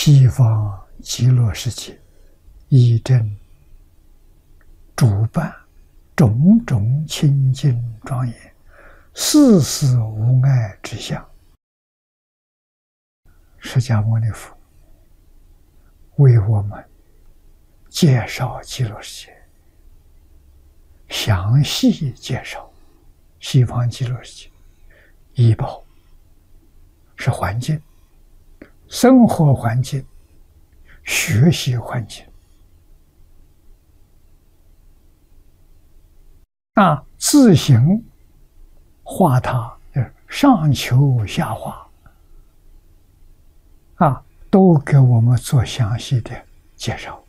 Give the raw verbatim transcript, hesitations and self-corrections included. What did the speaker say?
西方极乐世界以正主办种种清净庄严，事事无碍之相。释迦牟尼佛为我们介绍极乐世界，详细介绍西方极乐世界。医报是环境，生活环境、学习环境。那自行化它，上求下化，啊，都给我们做详细的介绍。